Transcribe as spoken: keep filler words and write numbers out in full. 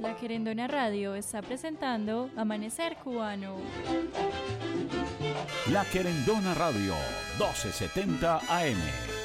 La Querendona Radio está presentando Amanecer Cubano. La Querendona Radio, doce setenta A M.